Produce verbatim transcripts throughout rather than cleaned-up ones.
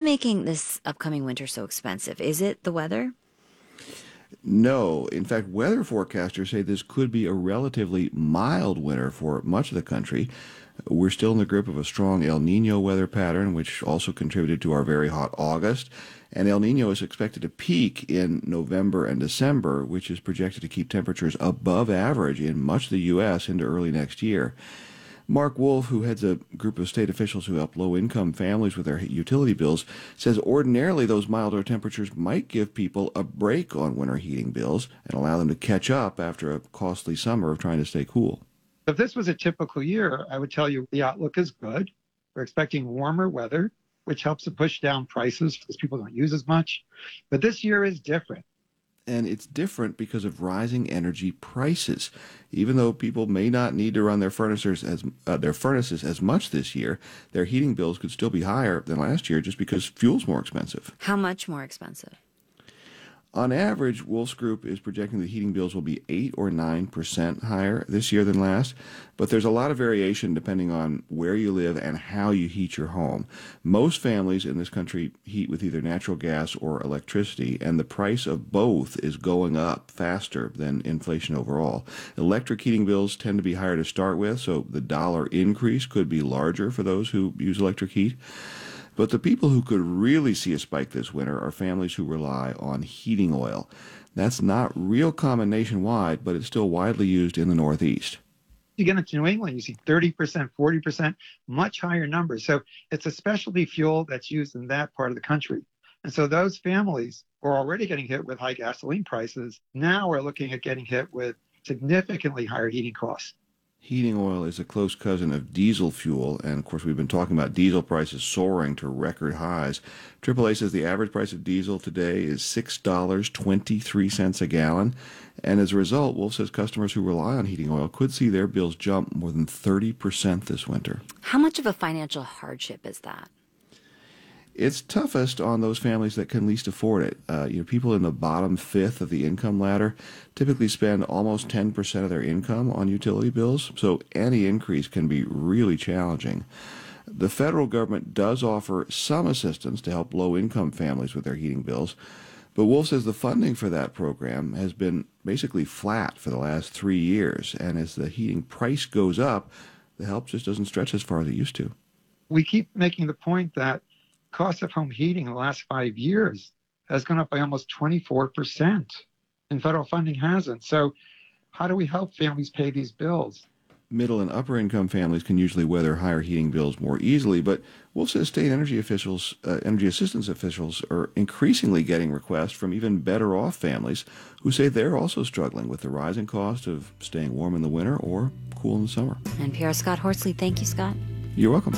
making this upcoming winter so expensive? Is it the weather? No. In fact, weather forecasters say this could be a relatively mild winter for much of the country. We're still in the grip of a strong El Nino weather pattern, which also contributed to our very hot August. And El Nino is expected to peak in November and December, which is projected to keep temperatures above average in much of the U S into early next year. Mark Wolf, who heads a group of state officials who help low-income families with their utility bills, says ordinarily those milder temperatures might give people a break on winter heating bills and allow them to catch up after a costly summer of trying to stay cool. If this was a typical year, I would tell you the outlook is good. We're expecting warmer weather, which helps to push down prices because people don't use as much. But this year is different. And it's different because of rising energy prices. Even though people may not need to run their furnaces as uh, their furnaces as much this year, their heating bills could still be higher than last year just because fuel's more expensive. How much more expensive? On average, Wolf's Group is projecting that heating bills will be eight or nine percent higher this year than last, but there's a lot of variation depending on where you live and how you heat your home. Most families in this country heat with either natural gas or electricity, and the price of both is going up faster than inflation overall. Electric heating bills tend to be higher to start with, so the dollar increase could be larger for those who use electric heat. But the people who could really see a spike this winter are families who rely on heating oil. That's not real common nationwide, but it's still widely used in the Northeast. You get into New England, you see thirty percent, forty percent, much higher numbers. So it's a specialty fuel that's used in that part of the country. And so those families who are already getting hit with high gasoline prices now are looking at getting hit with significantly higher heating costs. Heating oil is a close cousin of diesel fuel, and of course we've been talking about diesel prices soaring to record highs. triple A says the average price of diesel today is six dollars and twenty-three cents a gallon, and as a result, Wolf says customers who rely on heating oil could see their bills jump more than thirty percent this winter. How much of a financial hardship is that? It's toughest on those families that can least afford it. Uh, you know, people in the bottom fifth of the income ladder typically spend almost ten percent of their income on utility bills, so any increase can be really challenging. The federal government does offer some assistance to help low-income families with their heating bills, but Wolf says the funding for that program has been basically flat for the last three years, and as the heating price goes up, the help just doesn't stretch as far as it used to. We keep making the point that cost of home heating in the last five years has gone up by almost twenty-four percent, and federal funding hasn't. So how do we help families pay these bills? Middle and upper income families can usually weather higher heating bills more easily, but Wolf says state energy officials, uh, energy assistance officials are increasingly getting requests from even better off families who say they're also struggling with the rising cost of staying warm in the winter or cool in the summer. N P R's Scott Horsley. Thank you, Scott. You're welcome.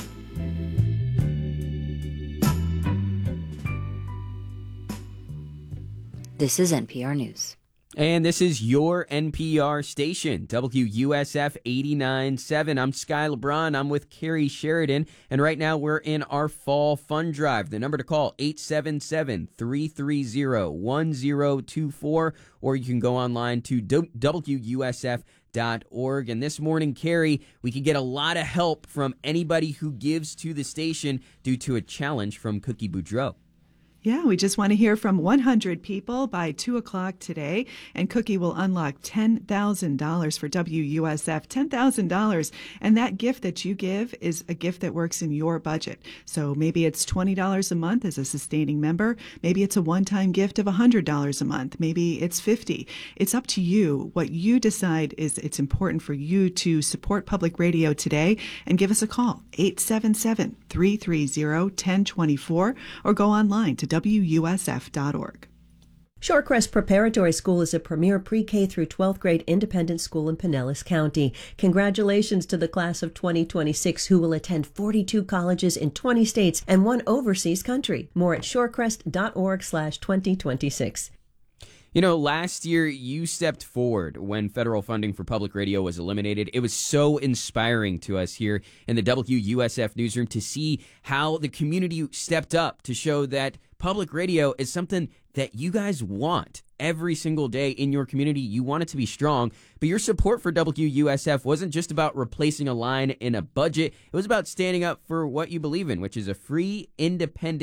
This is N P R News. And this is your N P R station, W U S F eighty-nine point seven. I'm Sky LeBron. I'm with Carrie Sheridan. And right now we're in our fall fund drive. The number to call, eight seven seven, three three zero, one zero two four. Or you can go online to W U S F dot org. And this morning, Carrie, we could get a lot of help from anybody who gives to the station due to a challenge from Cookie Boudreaux. Yeah, we just want to hear from one hundred people by two o'clock today, and Cookie will unlock ten thousand dollars for W U S F, ten thousand dollars, and that gift that you give is a gift that works in your budget. So maybe it's twenty dollars a month as a sustaining member, maybe it's a one-time gift of one hundred dollars a month, maybe it's fifty dollars. It's up to you. What you decide is it's important for you to support public radio today, and give us a call, eight seven seven, three three zero, one zero two four, or go online to W U S F dot org. Shorecrest Preparatory School is a premier pre-K through twelfth grade independent school in Pinellas County. Congratulations to the class of twenty twenty-six who will attend forty-two colleges in twenty states and one overseas country. More at shorecrest dot org slash twenty twenty-six. You know, last year you stepped forward when federal funding for public radio was eliminated. It was so inspiring to us here in the W U S F newsroom to see how the community stepped up to show that public radio is something that you guys want every single day in your community. You want it to be strong, but your support for W U S F wasn't just about replacing a line in a budget. It was about standing up for what you believe in, which is a free, independent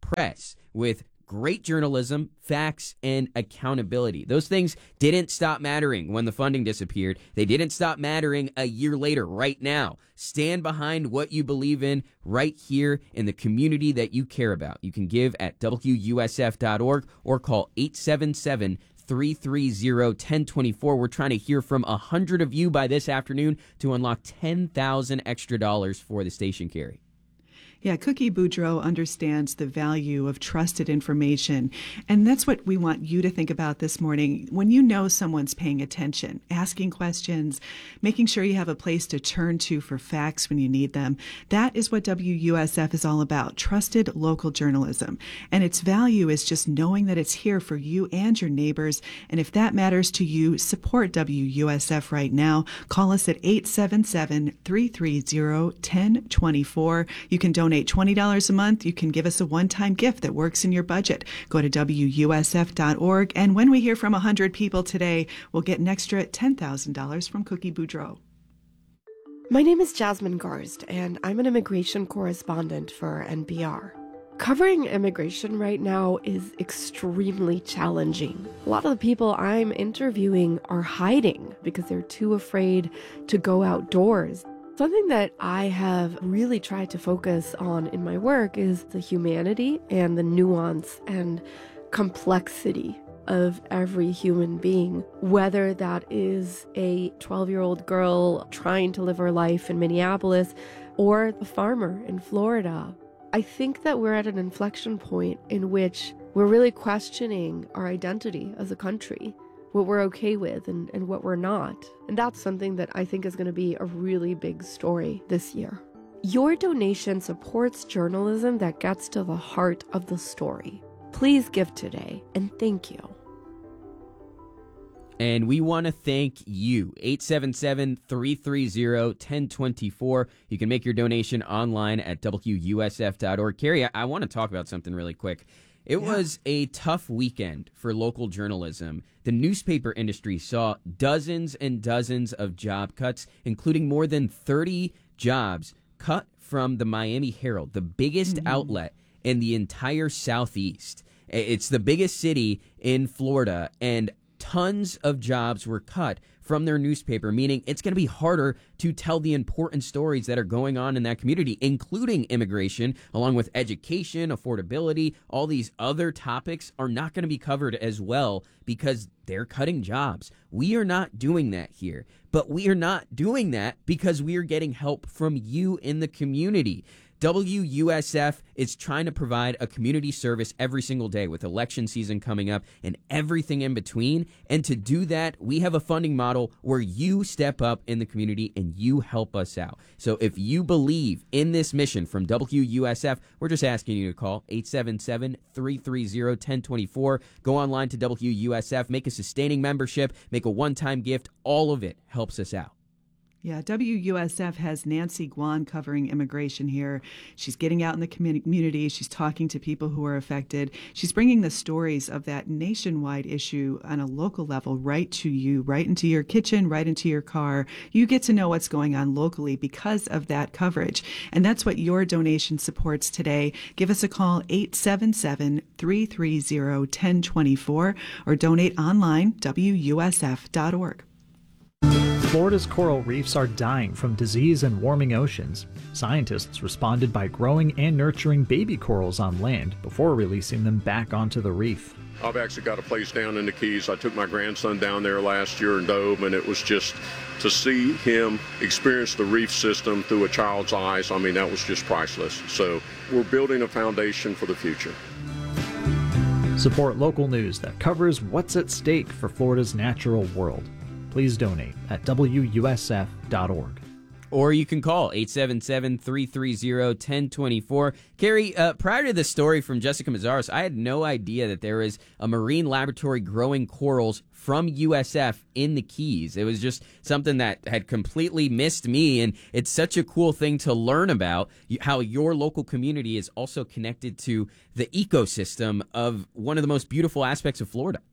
press with great journalism, facts, and accountability. Those things didn't stop mattering when the funding disappeared. They didn't stop mattering a year later. Right now, stand behind what you believe in right here in the community that you care about. You can give at W U S F dot org or call eight seven seven, three three zero, one zero two four. We're trying to hear from one hundred of you by this afternoon to unlock ten thousand extra dollars for the station, Carrie. Yeah, Cookie Boudreau understands the value of trusted information. And that's what we want you to think about this morning. When you know someone's paying attention, asking questions, making sure you have a place to turn to for facts when you need them, that is what W U S F is all about, trusted local journalism. And its value is just knowing that it's here for you and your neighbors. And if that matters to you, support W U S F right now. Call us at eight seven seven, three three zero, one zero two four. You can donate twenty dollars a month. You can give us a one-time gift that works in your budget. Go to W U S F dot org. And when we hear from one hundred people today, we'll get an extra ten thousand dollars from Cookie Boudreau. My name is Jasmine Garst, and I'm an immigration correspondent for N P R. Covering immigration right now is extremely challenging. A lot of the people I'm interviewing are hiding because they're too afraid to go outdoors. Something that I have really tried to focus on in my work is the humanity and the nuance and complexity of every human being, whether that is a twelve-year-old girl trying to live her life in Minneapolis or a farmer in Florida. I think that we're at an inflection point in which we're really questioning our identity as a country, what we're okay with and, and what we're not. And that's something that I think is going to be a really big story this year. Your donation supports journalism that gets to the heart of the story. Please give today, and thank you. And we want to thank you. eight seven seven, three three zero, one zero two four. You can make your donation online at W U S F dot org. Carrie, I, I want to talk about something really quick. It yeah. was a tough weekend for local journalism. The newspaper industry saw dozens and dozens of job cuts, including more than thirty jobs cut from the Miami Herald, the biggest mm-hmm. outlet in the entire Southeast. It's the biggest city in Florida, and tons of jobs were cut from their newspaper, meaning it's going to be harder to tell the important stories that are going on in that community, including immigration, along with education, affordability. All these other topics are not going to be covered as well because they're cutting jobs. We are not doing that here, but we are not doing that because we are getting help from you in the community. W U S F is trying to provide a community service every single day with election season coming up and everything in between. And to do that, we have a funding model where you step up in the community and you help us out. So if you believe in this mission from W U S F, we're just asking you to call eight seven seven, three three zero, one zero two four. Go online to W U S F, make a sustaining membership, make a one-time gift. All of it helps us out. Yeah, W U S F has Nancy Guan covering immigration here. She's getting out in the community. She's talking to people who are affected. She's bringing the stories of that nationwide issue on a local level right to you, right into your kitchen, right into your car. You get to know what's going on locally because of that coverage. And that's what your donation supports today. Give us a call, eight seven seven, three three zero, one zero two four, or donate online, W U S F dot org. Florida's coral reefs are dying from disease and warming oceans. Scientists responded by growing and nurturing baby corals on land before releasing them back onto the reef. I've actually got a place down in the Keys. I took my grandson down there last year in Dove, and it was just to see him experience the reef system through a child's eyes. I mean, that was just priceless. So we're building a foundation for the future. Support local news that covers what's at stake for Florida's natural world. Please donate at W U S F dot org. Or you can call eight seven seven, three three zero, one zero two four. Carrie, uh, prior to this story from Jessica Mazzaros, I had no idea that there is a marine laboratory growing corals from U S F in the Keys. It was just something that had completely missed me, and it's such a cool thing to learn about, how your local community is also connected to the ecosystem of one of the most beautiful aspects of Florida.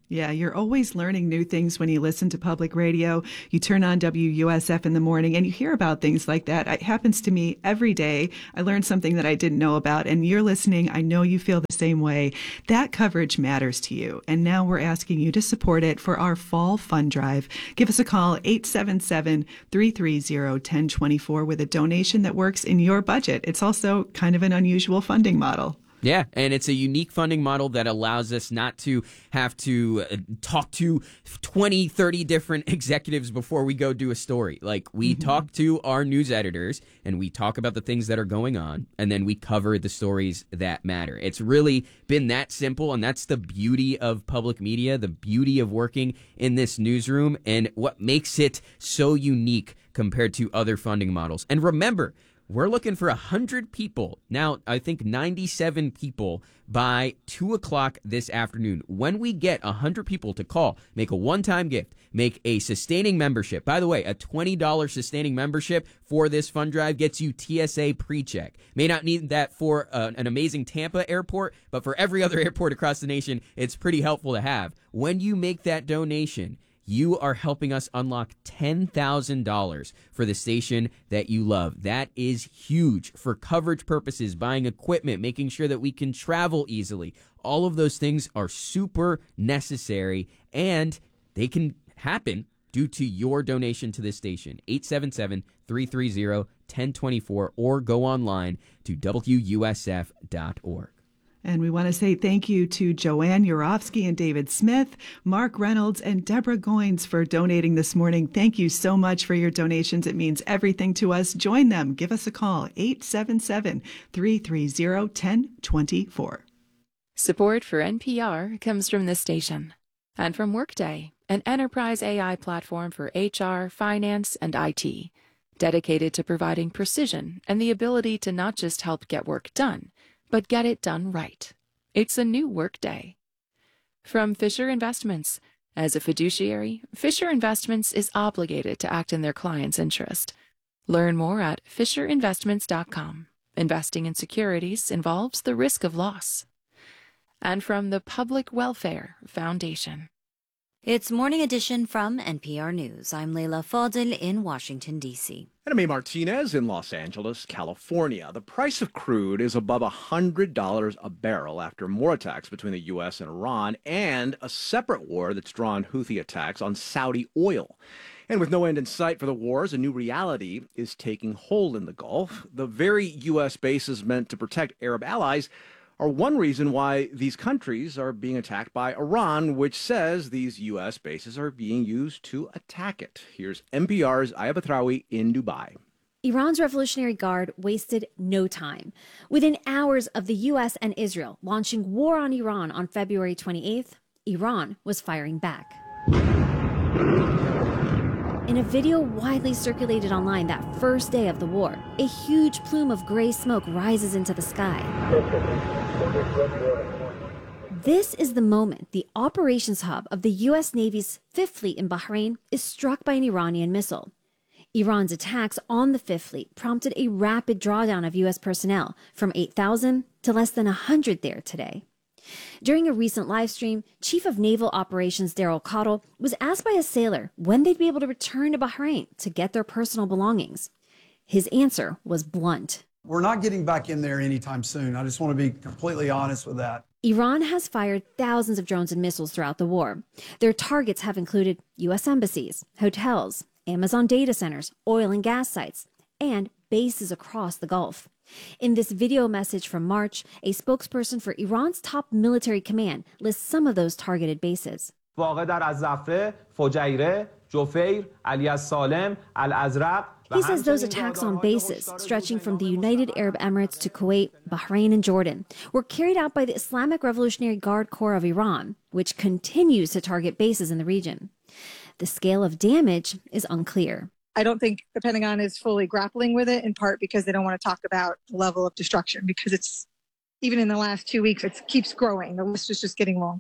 Yeah, you're always learning new things when you listen to public radio. You turn on W U S F in the morning and you hear about things like that. It happens to me every day. I learned something that I didn't know about, and you're listening. I know you feel the same way. That coverage matters to you, and now we're asking you to support it for our fall fund drive. Give us a call, eight seven seven, three three zero, one zero two four, with a donation that works in your budget. It's also kind of an unusual funding model. Yeah, and it's a unique funding model that allows us not to have to uh, talk to twenty, thirty different executives before we go do a story. Like, we mm-hmm. talk to our news editors, and we talk about the things that are going on, and then we cover the stories that matter. It's really been that simple, and that's the beauty of public media, the beauty of working in this newsroom, and what makes it so unique compared to other funding models. And remember, we're looking for one hundred people. Now, I think ninety-seven people by two o'clock this afternoon. When we get one hundred people to call, make a one-time gift, make a sustaining membership. By the way, a twenty dollars sustaining membership for this fund drive gets you T S A PreCheck. May not need that for uh, an amazing Tampa airport, but for every other airport across the nation, it's pretty helpful to have. When you make that donation, you are helping us unlock ten thousand dollars for the station that you love. That is huge for coverage purposes, buying equipment, making sure that we can travel easily. All of those things are super necessary, and they can happen due to your donation to this station. eight seven seven, three three zero, one zero two four, or go online to W U S F dot org. And we want to say thank you to Joanne Urofsky and David Smith, Mark Reynolds, and Deborah Goins for donating this morning. Thank you so much for your donations. It means everything to us. Join them. Give us a call, eight seven seven, three three zero, one zero two four. Support for N P R comes from this station and from Workday, an enterprise A I platform for H R, finance, and I T, dedicated to providing precision and the ability to not just help get work done, but get it done right. It's a new Workday. From Fisher Investments. As a fiduciary, Fisher Investments is obligated to act in their client's interest. Learn more at fisher investments dot com. Investing in securities involves the risk of loss. And from the Public Welfare Foundation. It's Morning Edition from N P R News. I'm Leila Fadel in Washington, D C. And I'm A. Martinez in Los Angeles, California. The price of crude is above one hundred dollars a barrel after more attacks between the U S and Iran and a separate war that's drawn Houthi attacks on Saudi oil. And with no end in sight for the wars, a new reality is taking hold in the Gulf. The very U S bases meant to protect Arab allies are one reason why these countries are being attacked by Iran, which says these U S bases are being used to attack it. Here's N P R's Aya Batrawi in Dubai. Iran's Revolutionary Guard wasted no time. Within hours of the U S and Israel launching war on Iran on February twenty-eighth, Iran was firing back. In a video widely circulated online that first day of the war, a huge plume of gray smoke rises into the sky. This is the moment the operations hub of the U S Navy's Fifth Fleet in Bahrain is struck by an Iranian missile. Iran's attacks on the Fifth Fleet prompted a rapid drawdown of U S personnel from eight thousand to less than one hundred there today. During a recent live stream, Chief of Naval Operations Daryl Cottle was asked by a sailor when they'd be able to return to Bahrain to get their personal belongings. His answer was blunt. We're not getting back in there anytime soon. I just want to be completely honest with that. Iran has fired thousands of drones and missiles throughout the war. Their targets have included U S embassies, hotels, Amazon data centers, oil and gas sites, and bases across the Gulf. In this video message from March, a spokesperson for Iran's top military command lists some of those targeted bases. He says those attacks on bases, stretching from the United Arab Emirates to Kuwait, Bahrain, and Jordan, were carried out by the Islamic Revolutionary Guard Corps of Iran, which continues to target bases in the region. The scale of damage is unclear. I don't think the Pentagon is fully grappling with it, in part because they don't want to talk about the level of destruction, because it's, even in the last two weeks, it keeps growing. The list is just getting longer.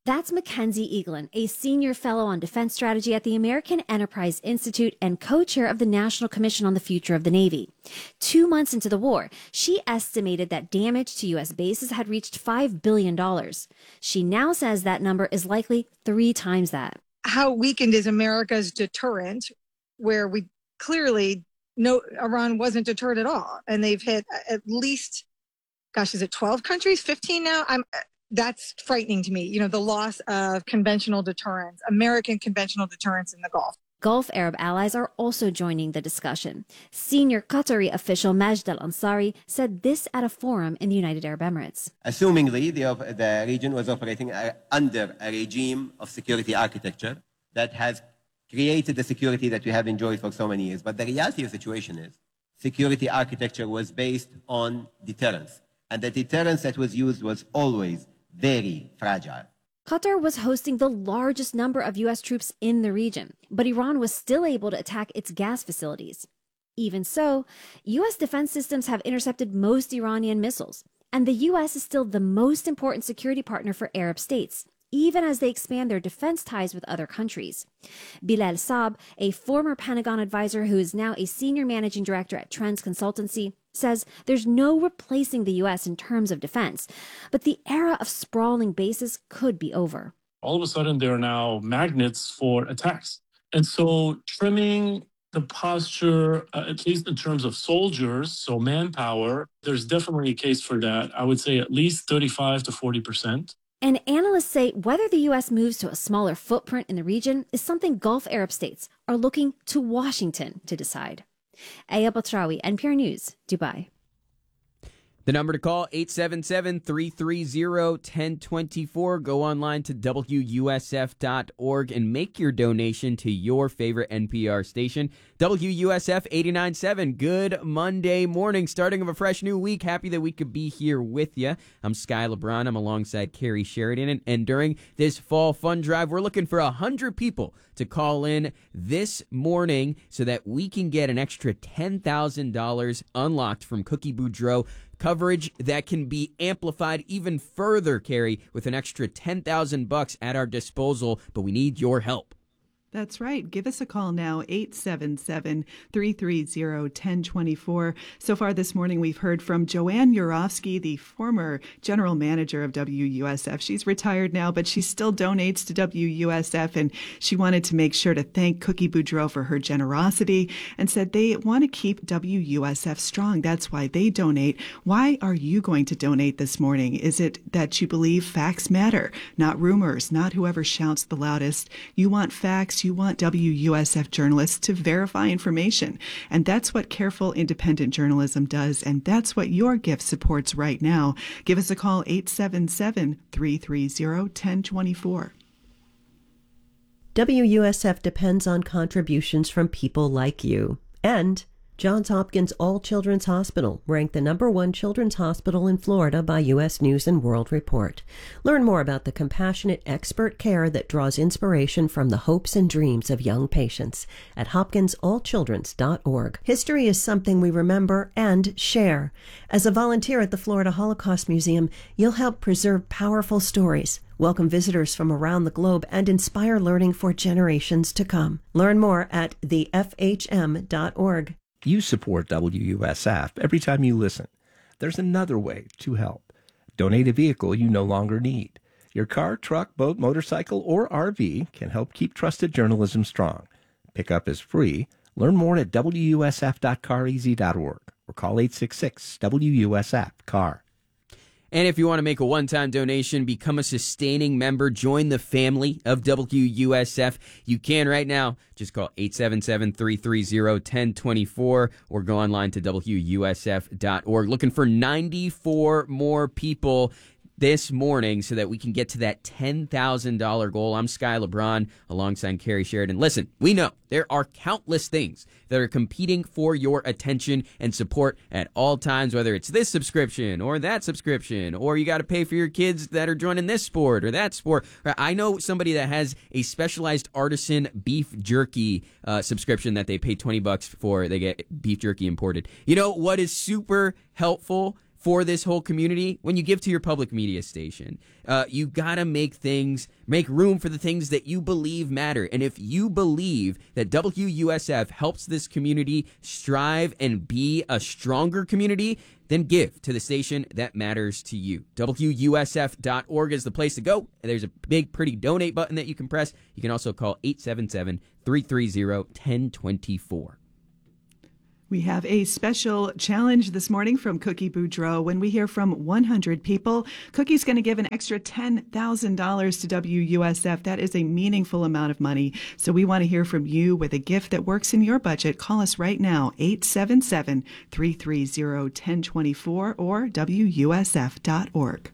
That's Mackenzie Eaglin, a senior fellow on defense strategy at the American Enterprise Institute and co-chair of the National Commission on the Future of the Navy. Two months into the war, she estimated that damage to U S bases had reached five billion dollars. She now says that number is likely three times that. How weakened is America's deterrent, where we clearly know Iran wasn't deterred at all, and they've hit at least, gosh, is it twelve countries, fifteen now? I'm that's frightening to me. You know, the loss of conventional deterrence, American conventional deterrence in the Gulf. Gulf Arab allies are also joining the discussion. Senior Qatari official Majd al-Ansari said this at a forum in the United Arab Emirates. Assumingly, the, the region was operating uh, under a regime of security architecture that has created the security that we have enjoyed for so many years. But the reality of the situation is security architecture was based on deterrence. And the deterrence that was used was always very fragile. Qatar was hosting the largest number of U S troops in the region, but Iran was still able to attack its gas facilities. Even so, U S defense systems have intercepted most Iranian missiles, and the U S is still the most important security partner for Arab states, even as they expand their defense ties with other countries. Bilal Saab, a former Pentagon advisor who is now a senior managing director at Trends Consultancy, says there's no replacing the U S in terms of defense, but the era of sprawling bases could be over. All of a sudden, there are now magnets for attacks. And so trimming the posture, uh, at least in terms of soldiers, so manpower, there's definitely a case for that. I would say at least thirty-five to forty percent. And analysts say whether the U S moves to a smaller footprint in the region is something Gulf Arab states are looking to Washington to decide. Aya Batrawi, N P R News, Dubai. The number to call, eight seven seven, three three zero, one zero two four. Go online to W U S F dot org and make your donation to your favorite N P R station, W U S F eighty-nine point seven. Good Monday morning, starting of a fresh new week. Happy that we could be here with you. I'm Sky LeBron. I'm alongside Carrie Sheridan. And, and during this fall fun drive, we're looking for one hundred people to call in this morning so that we can get an extra ten thousand dollars unlocked from Cookie Boudreaux. Coverage that can be amplified even further, Carrie, with an extra ten thousand bucks at our disposal, but we need your help. That's right. Give us a call now, eight seven seven, three three zero, one zero two four. So far this morning, we've heard from Joanne Yurovsky, the former general manager of W U S F. She's retired now, but she still donates to W U S F, and she wanted to make sure to thank Cookie Boudreaux for her generosity and said they want to keep W U S F strong. That's why they donate. Why are you going to donate this morning? Is it that you believe facts matter, not rumors, not whoever shouts the loudest? You want facts. You want W U S F journalists to verify information. And that's what careful, independent journalism does. And that's what your gift supports right now. Give us a call, eight seven seven, three three zero, one zero two four. W U S F depends on contributions from people like you. And Johns Hopkins All Children's Hospital, ranked the number one children's hospital in Florida by U S News and World Report. Learn more about the compassionate expert care that draws inspiration from the hopes and dreams of young patients at hopkins all children's dot org. History is something we remember and share. As a volunteer at the Florida Holocaust Museum, you'll help preserve powerful stories, welcome visitors from around the globe, and inspire learning for generations to come. Learn more at the f h m dot org. You support W U S F every time you listen. There's another way to help. Donate a vehicle you no longer need. Your car, truck, boat, motorcycle, or R V can help keep trusted journalism strong. Pickup is free. Learn more at W U S F dot car easy dot org or call eight six six W U S F C A R. And if you want to make a one-time donation, become a sustaining member, join the family of W U S F, you can right now. Just call eight seven seven, three three zero, one zero two four or go online to W U S F dot org. Looking for ninety-four more people this morning so that we can get to that ten thousand dollars goal. I'm Sky LeBron alongside Carrie Sheridan. Listen, we know there are countless things that are competing for your attention and support at all times, whether it's this subscription or that subscription, or you got to pay for your kids that are joining this sport or that sport. I know somebody that has a specialized artisan beef jerky uh, subscription that they pay twenty bucks for. They get beef jerky imported. You know what is super helpful for this whole community, when you give to your public media station, uh, you got to make things, make room for the things that you believe matter. And if you believe that W U S F helps this community strive and be a stronger community, then give to the station that matters to you. W U S F dot org is the place to go. There's a big, pretty donate button that you can press. You can also call eight seven seven, three three zero, one zero two four. We have a special challenge this morning from Cookie Boudreaux. When we hear from one hundred people, Cookie's going to give an extra ten thousand dollars to W U S F. That is a meaningful amount of money. So we want to hear from you with a gift that works in your budget. Call us right now, eight seven seven, three three zero, one zero two four or W U S F dot org.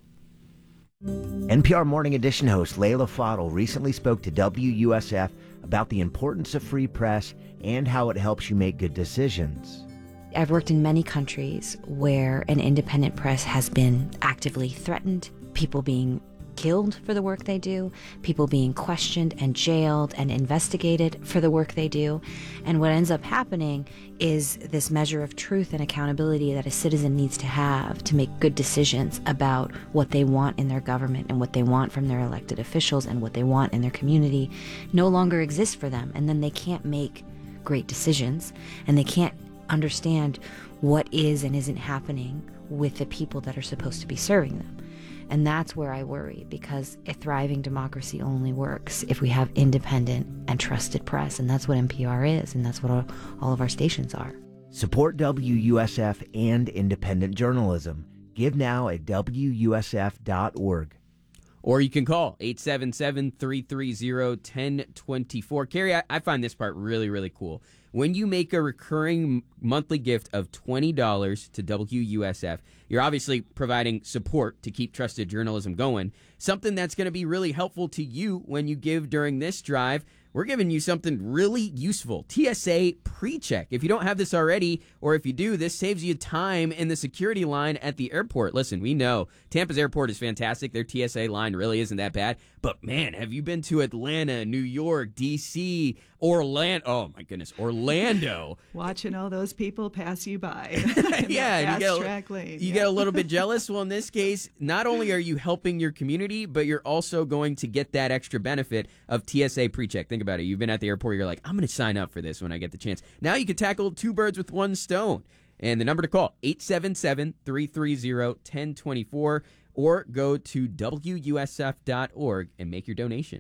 N P R Morning Edition host Layla Fadel recently spoke to W U S F about the importance of free press and how it helps you make good decisions. I've worked in many countries where an independent press has been actively threatened, people being killed for the work they do, people being questioned and jailed and investigated for the work they do. And what ends up happening is this measure of truth and accountability that a citizen needs to have to make good decisions about what they want in their government and what they want from their elected officials and what they want in their community no longer exists for them. And then they can't make great decisions and they can't understand what is and isn't happening with the people that are supposed to be serving them. And that's where I worry, because a thriving democracy only works if we have independent and trusted press, and that's what N P R is, and that's what all, all of our stations are. Support W U S F and independent journalism. Give now at W U S F dot org. Or you can call eight seven seven, three three zero, one zero two four. Carrie, I, I find this part really, really cool. When you make a recurring monthly gift of twenty dollars to W U S F, you're obviously providing support to keep trusted journalism going. Something that's going to be really helpful to you when you give during this drive. We're giving you something really useful. T S A PreCheck. If you don't have this already, or if you do, this saves you time in the security line at the airport. Listen, we know Tampa's airport is fantastic. Their T S A line really isn't that bad. But man, have you been to Atlanta, New York, D C, Orlando? Oh my goodness, Orlando. Watching all those people pass you by. Yeah, you, get track a, lane. you yeah. get a little bit jealous. Well, in this case, not only are you helping your community, but you're also going to get that extra benefit of T S A PreCheck. Think about it. You've been at the airport. You're like, I'm going to sign up for this when I get the chance. Now you can tackle two birds with one stone. And the number to call, eight seven seven, three three zero, one zero two four, or go to W U S F dot org and make your donation.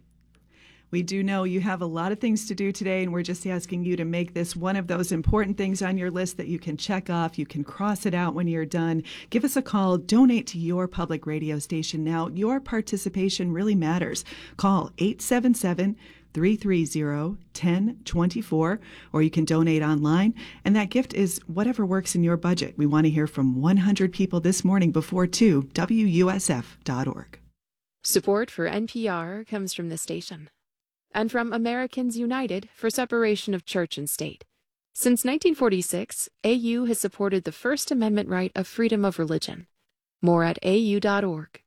We do know you have a lot of things to do today, and we're just asking you to make this one of those important things on your list that you can check off. You can cross it out when you're done. Give us a call. Donate to your public radio station now. Your participation really matters. Call eight seven seven, three three zero, one zero two four, or you can donate online. And that gift is whatever works in your budget. We want to hear from one hundred people this morning before two. W U S F dot org. Support for N P R comes from this station and from Americans United for Separation of Church and State. Since nineteen forty-six, A U has supported the First Amendment right of freedom of religion. More at A U dot org.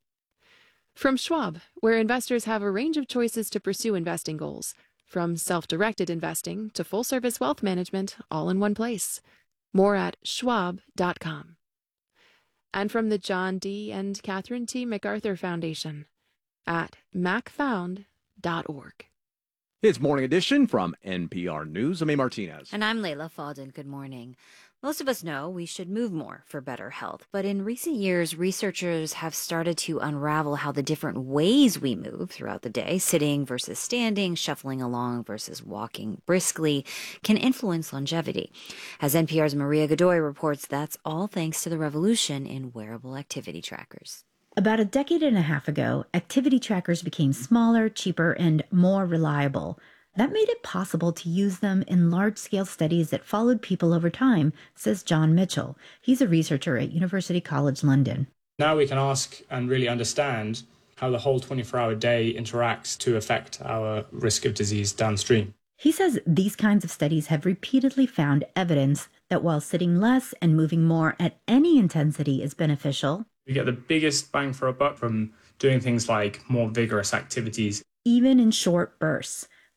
From Schwab, where investors have a range of choices to pursue investing goals, from self-directed investing to full-service wealth management, all in one place. More at schwab dot com. And from the John D. and Catherine T. MacArthur Foundation at mac found dot org. It's Morning Edition from N P R News. I'm A. Martinez. And I'm Layla Fadel. Good morning. Most of us know we should move more for better health, but in recent years, researchers have started to unravel how the different ways we move throughout the day, sitting versus standing, shuffling along versus walking briskly, can influence longevity. As N P R's Maria Godoy reports, that's all thanks to the revolution in wearable activity trackers. About a decade and a half ago, activity trackers became smaller, cheaper, and more reliable. That made it possible to use them in large-scale studies that followed people over time, says John Mitchell. He's a researcher at University College London. Now we can ask and really understand how the whole twenty-four hour day interacts to affect our risk of disease downstream. He says these kinds of studies have repeatedly found evidence that while sitting less and moving more at any intensity is beneficial, we get the biggest bang for a buck from doing things like more vigorous activities. Even in short bursts.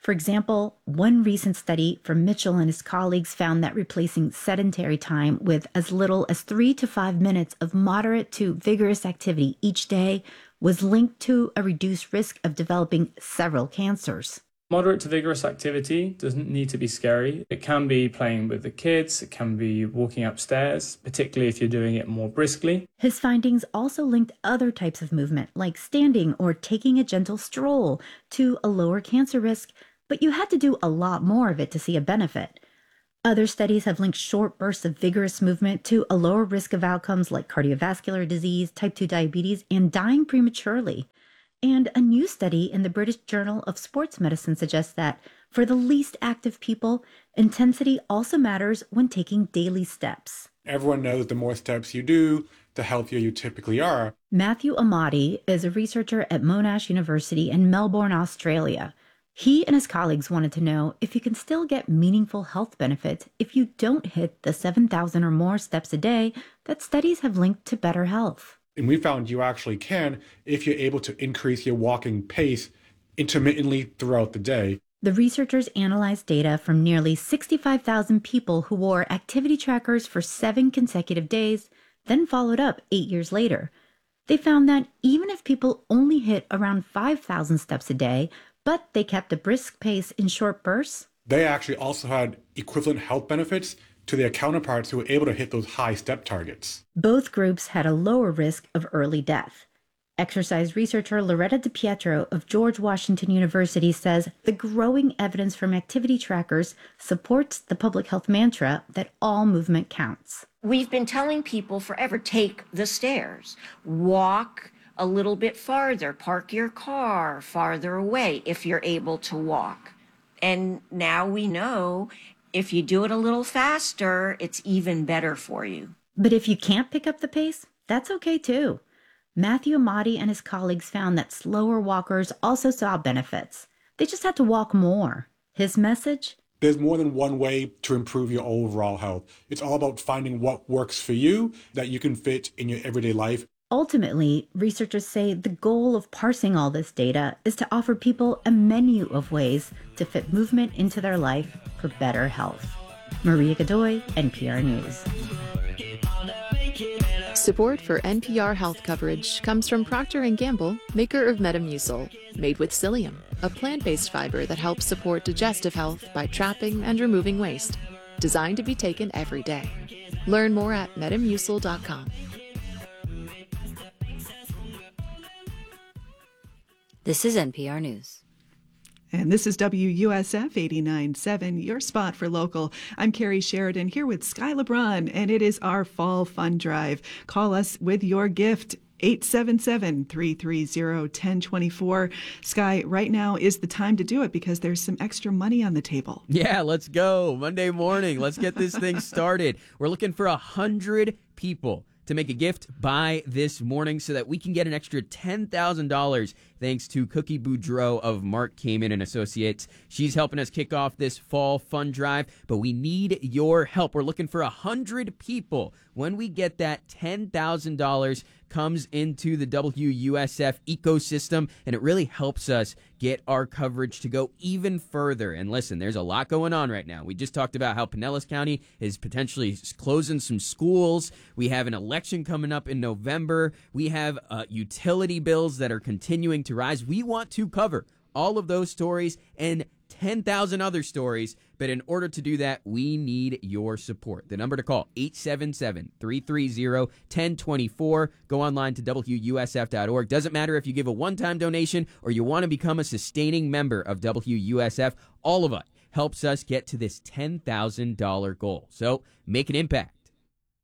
For example, one recent study from Mitchell and his colleagues found that replacing sedentary time with as little as three to five minutes of moderate to vigorous activity each day was linked to a reduced risk of developing several cancers. Moderate to vigorous activity doesn't need to be scary. It can be playing with the kids, it can be walking upstairs, particularly if you're doing it more briskly. His findings also linked other types of movement, like standing or taking a gentle stroll, to a lower cancer risk, but you had to do a lot more of it to see a benefit. Other studies have linked short bursts of vigorous movement to a lower risk of outcomes like cardiovascular disease, type two diabetes, and dying prematurely. And a new study in the British Journal of Sports Medicine suggests that for the least active people, intensity also matters when taking daily steps. Everyone knows the more steps you do, the healthier you typically are. Matthew Amati is a researcher at Monash University in Melbourne, Australia. He and his colleagues wanted to know if you can still get meaningful health benefits if you don't hit the seven thousand or more steps a day that studies have linked to better health. And we found you actually can if you're able to increase your walking pace intermittently throughout the day. The researchers analyzed data from nearly sixty-five thousand people who wore activity trackers for seven consecutive days, then followed up eight years later. They found that even if people only hit around five thousand steps a day, but they kept a brisk pace in short bursts, they actually also had equivalent health benefits to their counterparts who were able to hit those high step targets. Both groups had a lower risk of early death. Exercise researcher Loretta DiPietro of George Washington University says the growing evidence from activity trackers supports the public health mantra that all movement counts. We've been telling people forever, take the stairs, walk a little bit farther, park your car farther away if you're able to walk. And now we know if you do it a little faster, it's even better for you. But if you can't pick up the pace, that's okay too. Matthew Amati and his colleagues found that slower walkers also saw benefits. They just had to walk more. His message? There's more than one way to improve your overall health. It's all about finding what works for you that you can fit in your everyday life. Ultimately, researchers say the goal of parsing all this data is to offer people a menu of ways to fit movement into their life for better health. Maria Godoy, N P R News. Support for N P R health coverage comes from Procter and Gamble, maker of Metamucil, made with psyllium, a plant-based fiber that helps support digestive health by trapping and removing waste. Designed to be taken every day. Learn more at metamucil dot com. This is N P R News. And this is W U S F eighty-nine point seven, your spot for local. I'm Carrie Sheridan here with Sky LeBron, and it is our Fall Fun Drive. Call us with your gift, eight seven seven, three three zero, one zero two four. Sky, right now is the time to do it because there's some extra money on the table. Yeah, let's go. Monday morning. Let's get this thing started. We're looking for one hundred people to make a gift by this morning so that we can get an extra ten thousand dollars thanks to Cookie Boudreau of Mark Kamen and Associates. She's helping us kick off this fall fun drive, but we need your help. We're looking for one hundred people. When we get that, ten thousand dollars comes into the W U S F ecosystem, and it really helps us get our coverage to go even further. And listen, there's a lot going on right now. We just talked about how Pinellas County is potentially closing some schools. We have an election coming up in November. We have uh, utility bills that are continuing to rise. We want to cover all of those stories and ten thousand other stories, but in order to do that, we need your support. The number to call, eight seven seven, three three zero, one zero two four. Go online to W U S F dot org. Doesn't matter if you give a one-time donation or you want to become a sustaining member of W U S F. All of it helps us get to this ten thousand dollars goal. So make an impact.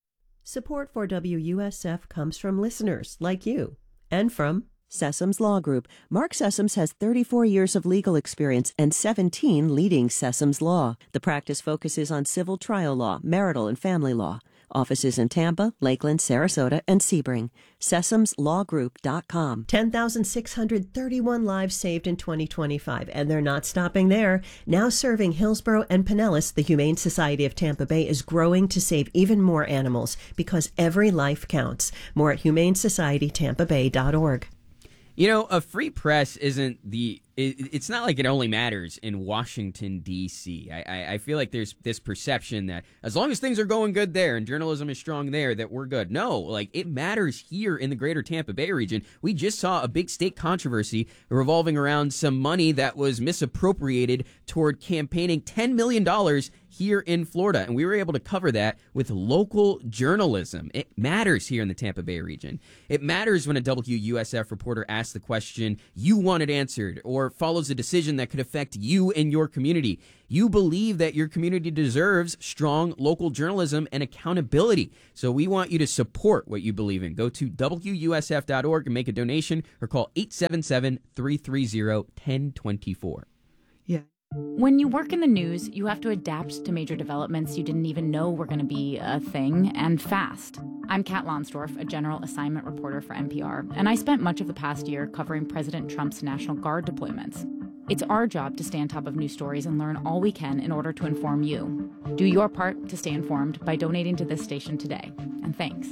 Support for W U S F comes from listeners like you and from Sessoms Law Group. Mark Sessoms has thirty-four years of legal experience and seventeen leading Sessoms Law. The practice focuses on civil trial law, marital and family law. Offices in Tampa, Lakeland, Sarasota, and Sebring. Sessoms Law Group dot com. ten thousand six hundred thirty-one lives saved in twenty twenty-five, and they're not stopping there. Now serving Hillsborough and Pinellas, the Humane Society of Tampa Bay is growing to save even more animals because every life counts. More at humane society tampa bay dot org. You know, a free press isn't the it, it's not like it only matters in Washington, D C. I, I, I feel like there's this perception that as long as things are going good there and journalism is strong there, that we're good. No, like it matters here in the greater Tampa Bay region. We just saw a big state controversy revolving around some money that was misappropriated toward campaigning ten million dollars here in Florida, and we were able to cover that with local journalism. It matters here in the Tampa Bay region. It matters when a W U S F reporter asks the question you wanted answered or follows a decision that could affect you and your community. You believe that your community deserves strong local journalism and accountability. So we want you to support what you believe in. Go to W U S F dot org and make a donation or call eight seven seven, three three zero, one zero two four. Yeah. When you work in the news, you have to adapt to major developments you didn't even know were going to be a thing, and fast. I'm Kat Lonsdorf, a general assignment reporter for N P R, and I spent much of the past year covering President Trump's National Guard deployments. It's our job to stay on top of news stories and learn all we can in order to inform you. Do your part to stay informed by donating to this station today. And thanks.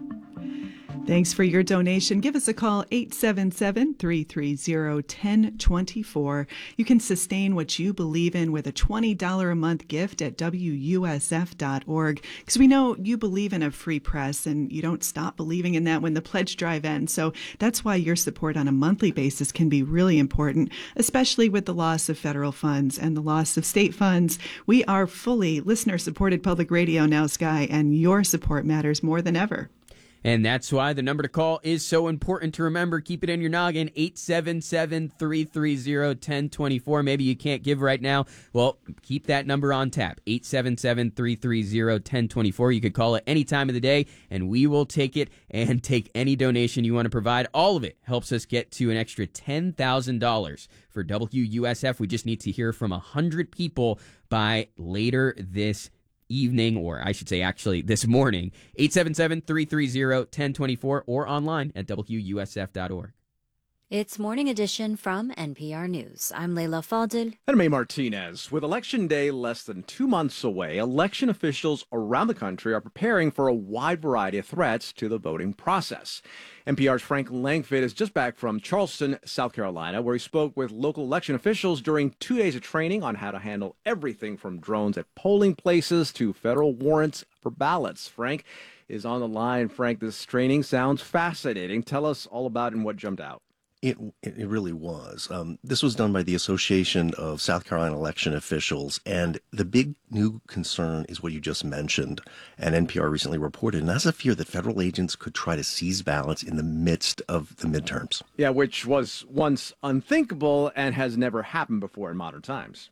Thanks for your donation. Give us a call, eight seven seven, three three zero, one zero two four. You can sustain what you believe in with a twenty dollars a month gift at W U S F dot org, because we know you believe in a free press and you don't stop believing in that when the pledge drive ends. So that's why your support on a monthly basis can be really important, especially with the loss of federal funds and the loss of state funds. We are fully listener-supported public radio now, Sky, and your support matters more than ever. And that's why the number to call is so important to remember. Keep it in your noggin, eight seven seven, three three zero, one zero two four. Maybe you can't give right now. Well, keep that number on tap, eight seven seven, three three zero, one zero two four. You could call it any time of the day, and we will take it and take any donation you want to provide. All of it helps us get to an extra ten thousand dollars for W U S F. We just need to hear from one hundred people by later this evening, or I should say actually this morning, eight seven seven, three three zero, one zero two four, or online at W U S F dot org. It's Morning Edition from N P R News. I'm Leila Fadel. And May Martinez. With Election Day less than two months away, election officials around the country are preparing for a wide variety of threats to the voting process. N P R's Frank Langford is just back from Charleston, South Carolina, where he spoke with local election officials during two days of training on how to handle everything from drones at polling places to federal warrants for ballots. Frank is on the line. Frank, this training sounds fascinating. Tell us all about it and what jumped out. It it really was. Um, this was done by the Association of South Carolina Election Officials, and the big new concern is what you just mentioned, and N P R recently reported, and that's a fear that federal agents could try to seize ballots in the midst of the midterms. Yeah, which was once unthinkable and has never happened before in modern times.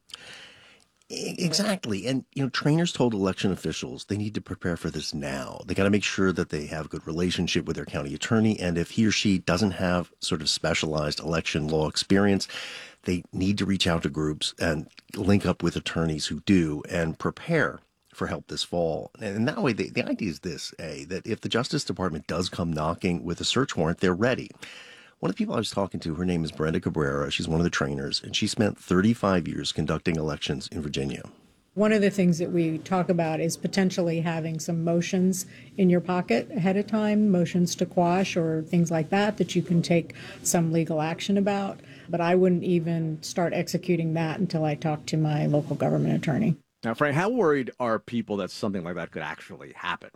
Exactly. And, you know, trainers told election officials they need to prepare for this now. They got to make sure that they have a good relationship with their county attorney. And if he or she doesn't have sort of specialized election law experience, they need to reach out to groups and link up with attorneys who do and prepare for help this fall. And that way, the, the idea is this, A, that if the Justice Department does come knocking with a search warrant, they're ready. One of the people I was talking to, her name is Brenda Cabrera. She's one of the trainers, and she spent thirty-five years conducting elections in Virginia. One of the things that we talk about is potentially having some motions in your pocket ahead of time, motions to quash or things like that, that you can take some legal action about. But I wouldn't even start executing that until I talk to my local government attorney. Now, Frank, how worried are people that something like that could actually happen?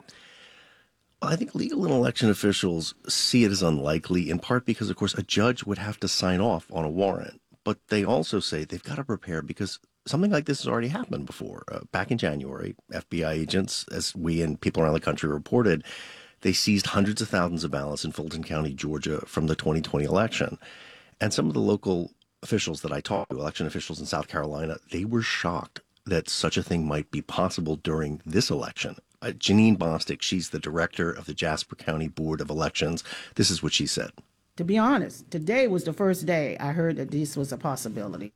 I think legal and election officials see it as unlikely, in part because, of course, a judge would have to sign off on a warrant. But they also say they've got to prepare because something like this has already happened before. Uh, back in January, F B I agents, as we and people around the country reported, they seized hundreds of thousands of ballots in Fulton County, Georgia, from the twenty twenty election. And some of the local officials that I talked to, election officials in South Carolina, they were shocked that such a thing might be possible during this election. Uh, Janine Bostic, she's the director of the Jasper County Board of Elections. This is what she said. To be honest, today was the first day I heard that this was a possibility.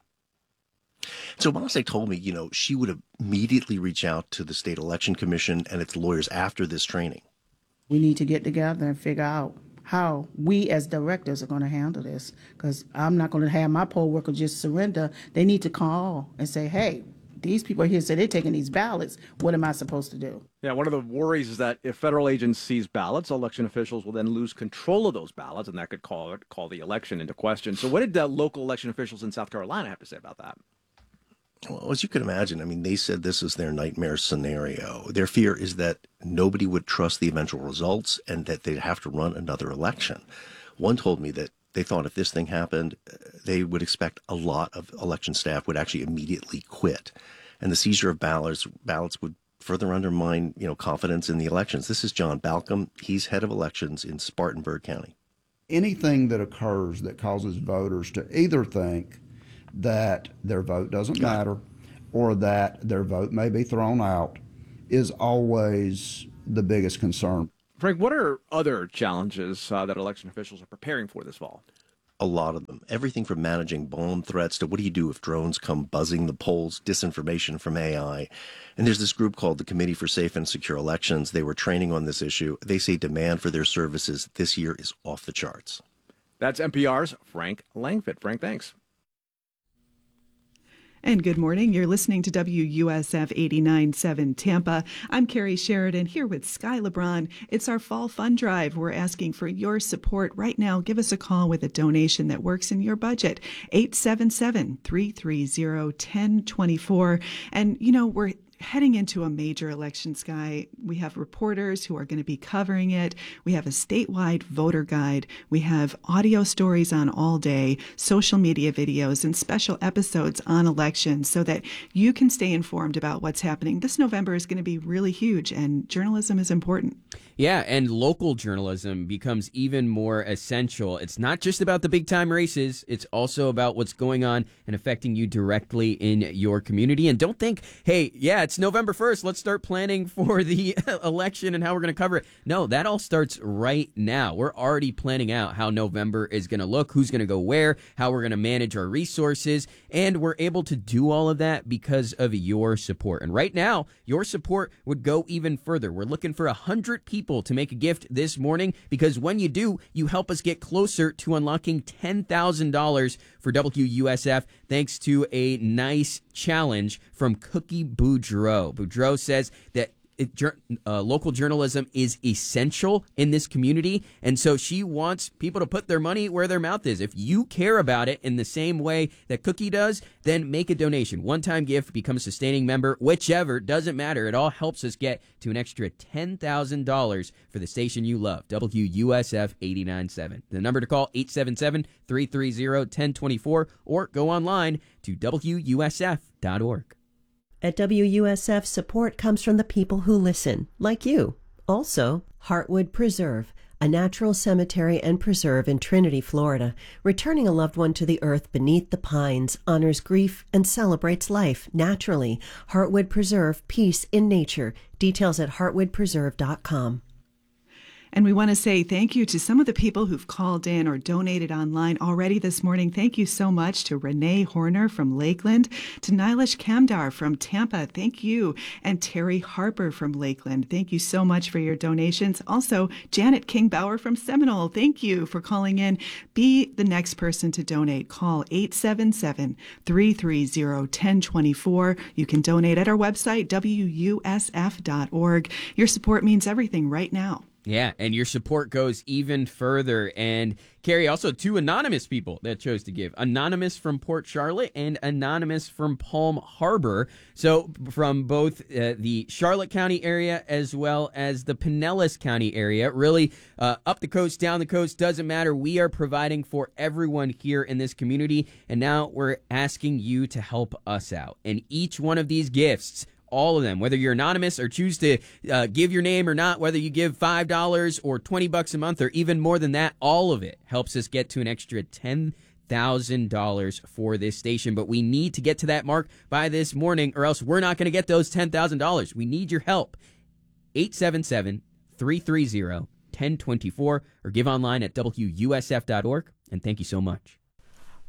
So Bostic told me, you know, she would immediately reach out to the State Election Commission and its lawyers after this training. We need to get together and figure out how we as directors are going to handle this, because I'm not going to have my poll workers just surrender. They need to call and say, hey, these people here say they're taking these ballots. What am I supposed to do? Yeah, one of the worries is that if federal agents seize ballots, election officials will then lose control of those ballots, and that could call it, call the election into question. So what did uh, local election officials in South Carolina have to say about that? Well, as you can imagine, I mean, they said this is their nightmare scenario. Their fear is that nobody would trust the eventual results and that they'd have to run another election. One told me that they thought if this thing happened, they would expect a lot of election staff would actually immediately quit. And the seizure of ballots, ballots would further undermine, you know, confidence in the elections. This is John Balcom. He's head of elections in Spartanburg County. Anything that occurs that causes voters to either think that their vote doesn't matter or that their vote may be thrown out is always the biggest concern. Frank, what are other challenges uh, that election officials are preparing for this fall? A lot of them. Everything from managing bomb threats to what do you do if drones come buzzing the polls, disinformation from A I. And there's this group called the Committee for Safe and Secure Elections. They were training on this issue. They say demand for their services this year is off the charts. That's N P R's Frank Langfitt. Frank, thanks. And good morning. You're listening to W U S F eighty-nine point seven Tampa. I'm Carrie Sheridan here with Sky LeBron. It's our fall fund drive. We're asking for your support right now. Give us a call with a donation that works in your budget. eight seven seven, three three zero, one zero two four. And, you know, we're heading into a major election, Sky. We have reporters who are going to be covering it. We have a statewide voter guide. We have audio stories on all day, social media videos, and special episodes on elections so that you can stay informed about what's happening. This November is going to be really huge, and journalism is important. Yeah, and local journalism becomes even more essential. It's not just about the big-time races. It's also about what's going on and affecting you directly in your community. And don't think, hey, yeah, it's November first. Let's start planning for the election and how we're going to cover it. No, that all starts right now. We're already planning out how November is going to look, who's going to go where, how we're going to manage our resources, and we're able to do all of that because of your support. And right now, your support would go even further. We're looking for one hundred people to make a gift this morning because when you do, you help us get closer to unlocking ten thousand dollars for W U S F thanks to a nice challenge from Cookie Boudreaux. Boudreaux says that It, uh, local journalism is essential in this community, and so she wants people to put their money where their mouth is. If you care about it in the same way that Cookie does, then make a donation. One-time gift, become a sustaining member, whichever, doesn't matter. It all helps us get to an extra ten thousand dollars for the station you love, W U S F eighty-nine point seven. The number to call, eight seven seven, three three zero, one zero two four, or go online to W U S F dot org. At W U S F, support comes from the people who listen, like you. Also, Heartwood Preserve, a natural cemetery and preserve in Trinity, Florida. Returning a loved one to the earth beneath the pines honors grief and celebrates life naturally. Heartwood Preserve, peace in nature. Details at heartwood preserve dot com. And we want to say thank you to some of the people who've called in or donated online already this morning. Thank you so much to Renee Horner from Lakeland, to Nilesh Kamdar from Tampa. Thank you. And Terry Harper from Lakeland. Thank you so much for your donations. Also, Janet Kingbauer from Seminole. Thank you for calling in. Be the next person to donate. Call eight seven seven, three three zero, one zero two four. You can donate at our website, W U S F dot org. Your support means everything right now. Yeah, and your support goes even further. And Carrie, also two anonymous people that chose to give. Anonymous from Port Charlotte and Anonymous from Palm Harbor. So from both uh, the Charlotte County area as well as the Pinellas County area. Really, uh, up the coast, down the coast, doesn't matter. We are providing for everyone here in this community. And now we're asking you to help us out. And each one of these gifts, all of them, whether you're anonymous or choose to uh, give your name or not, whether you give five dollars or twenty bucks a month or even more than that, all of it helps us get to an extra ten thousand dollars for this station. But we need to get to that mark by this morning or else we're not going to get those ten thousand dollars. We need your help. eight seven seven, three three zero, one zero two four or give online at W U S F dot org. And thank you so much.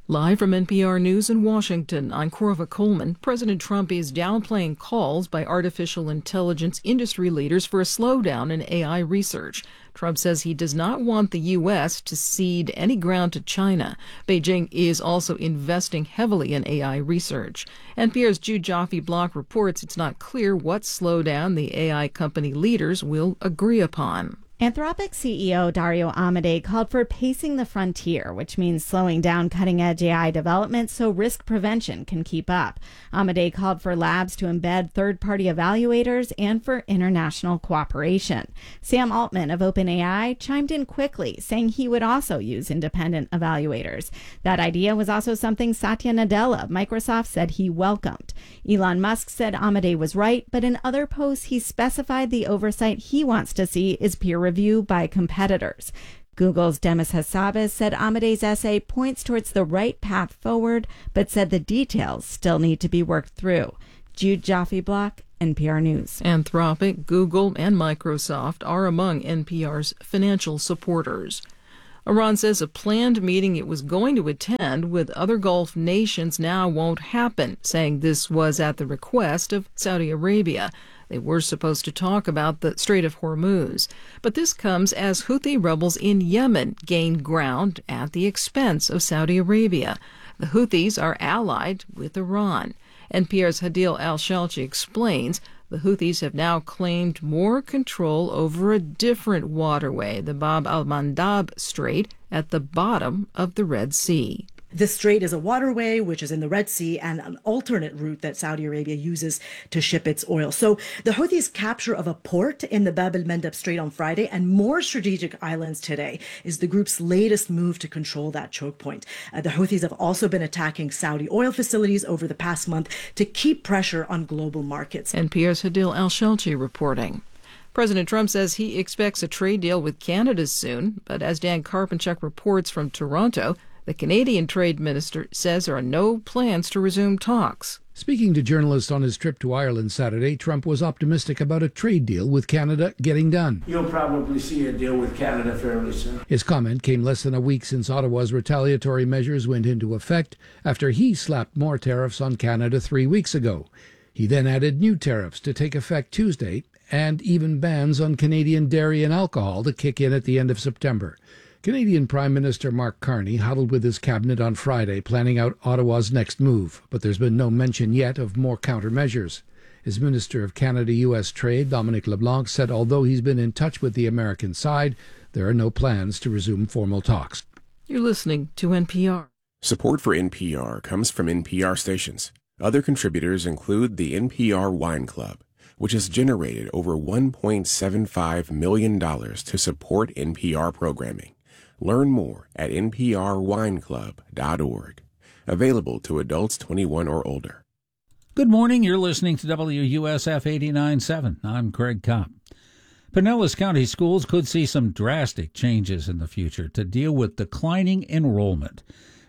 Live from N P R News in Washington, I'm Corva Coleman. President Trump is downplaying calls by artificial intelligence industry leaders for a slowdown in A I research. Trump says he does not want the U S to cede any ground to China. Beijing is also investing heavily in A I research. N P R's Jude Joffe-Block reports it's not clear what slowdown the A I company leaders will agree upon. Anthropic C E O Dario Amodei called for pacing the frontier, which means slowing down cutting-edge A I development so risk prevention can keep up. Amodei called for labs to embed third-party evaluators and for international cooperation. Sam Altman of OpenAI chimed in quickly, saying he would also use independent evaluators. That idea was also something Satya Nadella of Microsoft said he welcomed. Elon Musk said Amodei was right, but in other posts he specified the oversight he wants to see is peer review by competitors. Google's Demis Hassabis said Amodei's essay points towards the right path forward, but said the details still need to be worked through. Jude Joffe-Block, N P R News. Anthropic, Google, and Microsoft are among N P R's financial supporters. Iran says a planned meeting it was going to attend with other Gulf nations now won't happen, saying this was at the request of Saudi Arabia. They were supposed to talk about the Strait of Hormuz. But this comes as Houthi rebels in Yemen gain ground at the expense of Saudi Arabia. The Houthis are allied with Iran. N P R's Hadil al-Shalchi explains the Houthis have now claimed more control over a different waterway, the Bab al-Mandab Strait, at the bottom of the Red Sea. This strait is a waterway which is in the Red Sea and an alternate route that Saudi Arabia uses to ship its oil. So the Houthis' capture of a port in the Bab el-Mandab Strait on Friday and more strategic islands today is the group's latest move to control that choke point. Uh, the Houthis have also been attacking Saudi oil facilities over the past month to keep pressure on global markets. N P R's Hadil al-Shalchi reporting. President Trump says he expects a trade deal with Canada soon, but as Dan Karpenchuk reports from Toronto, the Canadian Trade Minister says there are no plans to resume talks. Speaking to journalists on his trip to Ireland Saturday, Trump was optimistic about a trade deal with Canada getting done. You'll probably see a deal with Canada fairly soon. His comment came less than a week since Ottawa's retaliatory measures went into effect after he slapped more tariffs on Canada three weeks ago. He then added new tariffs to take effect Tuesday and even bans on Canadian dairy and alcohol to kick in at the end of September. Canadian Prime Minister Mark Carney huddled with his cabinet on Friday, planning out Ottawa's next move, but there's been no mention yet of more countermeasures. His Minister of Canada-U S Trade, Dominic LeBlanc, said although he's been in touch with the American side, there are no plans to resume formal talks. You're listening to N P R. Support for N P R comes from N P R stations. Other contributors include the N P R Wine Club, which has generated over one point seven five million dollars to support N P R programming. Learn more at N P R wine club dot org. Available to adults twenty-one or older. Good morning. You're listening to W U S F eighty-nine point seven. I'm Craig Kopp. Pinellas County schools could see some drastic changes in the future to deal with declining enrollment.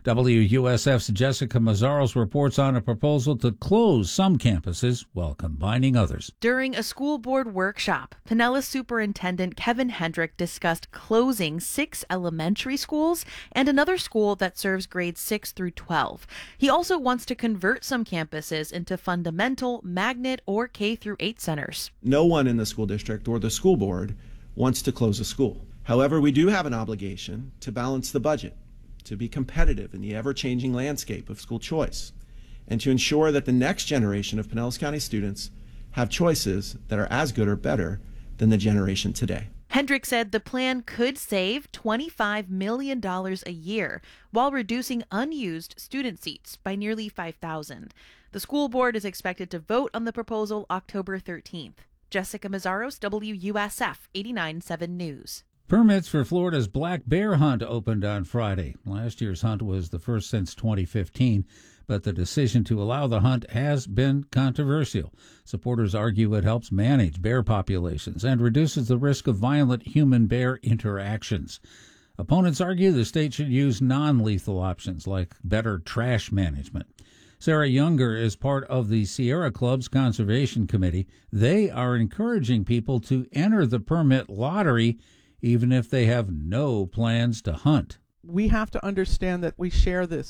W U S F's Jessica Mazzaros reports on a proposal to close some campuses while combining others. During a school board workshop, Pinellas Superintendent Kevin Hendrick discussed closing six elementary schools and another school that serves grades six through twelve. He also wants to convert some campuses into fundamental, magnet, or K through eight centers. No one in the school district or the school board wants to close a school. However, we do have an obligation to balance the budget, to be competitive in the ever-changing landscape of school choice, and to ensure that the next generation of Pinellas County students have choices that are as good or better than the generation today. Hendrick said the plan could save twenty-five million dollars a year while reducing unused student seats by nearly five thousand. The school board is expected to vote on the proposal October thirteenth. Jessica Mazzaros, W U S F eighty-nine point seven News. Permits for Florida's black bear hunt opened on Friday. Last year's hunt was the first since twenty fifteen, but the decision to allow the hunt has been controversial. Supporters argue it helps manage bear populations and reduces the risk of violent human-bear interactions. Opponents argue the state should use non-lethal options like better trash management. Sarah Younger is part of the Sierra Club's Conservation Committee. They are encouraging people to enter the permit lottery even if they have no plans to hunt. We have to understand that we share this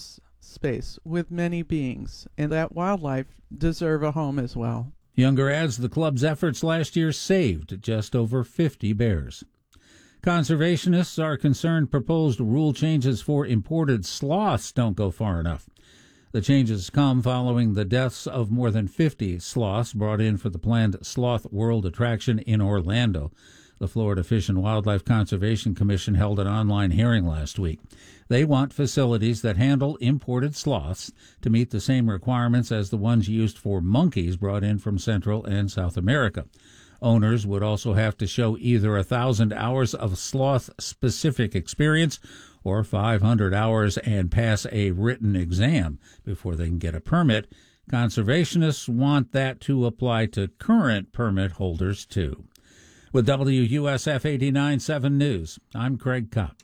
space with many beings, and that wildlife deserve a home as well. Younger adds the club's efforts last year saved just over fifty bears. Conservationists are concerned proposed rule changes for imported sloths don't go far enough. The changes come following the deaths of more than fifty sloths brought in for the planned Sloth World attraction in Orlando. The Florida Fish and Wildlife Conservation Commission held an online hearing last week. They want facilities that handle imported sloths to meet the same requirements as the ones used for monkeys brought in from Central and South America. Owners would also have to show either a thousand hours of sloth-specific experience or five hundred hours and pass a written exam before they can get a permit. Conservationists want that to apply to current permit holders, too. With W U S F eighty-nine point seven News, I'm Craig Kopp.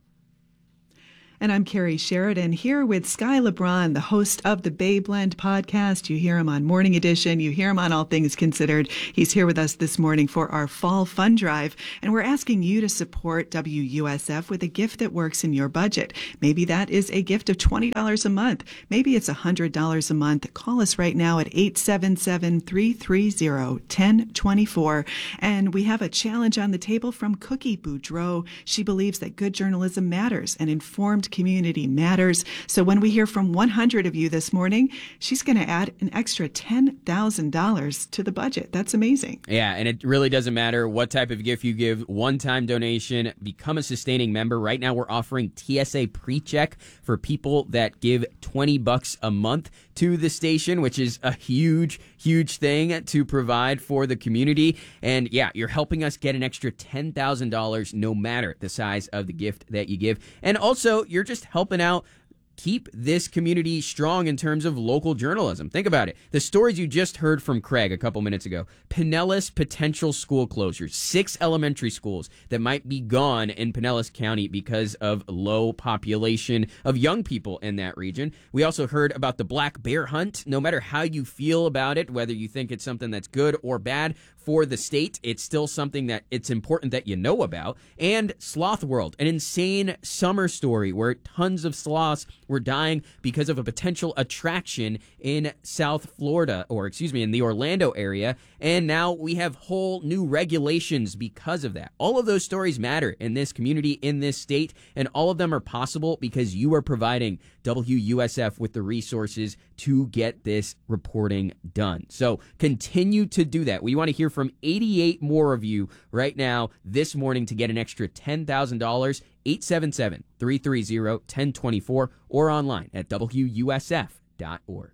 And I'm Carrie Sheridan here with Sky LeBron, the host of the Bay Blend podcast. You hear him on Morning Edition. You hear him on All Things Considered. He's here with us this morning for our Fall Fund Drive. And we're asking you to support W U S F with a gift that works in your budget. Maybe that is a gift of twenty dollars a month. Maybe it's one hundred dollars a month. Call us right now at eight seven seven, three three zero, one zero two four. And we have a challenge on the table from Cookie Boudreau. She believes that good journalism matters and informed community matters. So when we hear from one hundred of you this morning, she's going to add an extra ten thousand dollars to the budget. That's amazing. Yeah, and it really doesn't matter what type of gift you give. One-time donation, become a sustaining member. Right now we're offering T S A PreCheck for people that give twenty bucks a month to the station, which is a huge, huge thing to provide for the community. And yeah, you're helping us get an extra ten thousand dollars no matter the size of the gift that you give. And also, you're just helping out keep this community strong in terms of local journalism. Think about it. The stories you just heard from Craig a couple minutes ago. Pinellas potential school closures. Six elementary schools that might be gone in Pinellas County because of low population of young people in that region. We also heard about the black bear hunt. No matter how you feel about it, whether you think it's something that's good or bad for the state, it's still something that it's important that you know about. And Sloth World, an insane summer story where tons of sloths were dying because of a potential attraction in South Florida, or excuse me, in the Orlando area. And now we have whole new regulations because of that. All of those stories matter in this community, in this state, and all of them are possible because you are providing W U S F with the resources to get this reporting done. So continue to do that. We want to hear from eighty-eight more of you right now this morning to get an extra ten thousand dollars. eight seven seven, three three zero, one zero two four or online at W U S F dot org.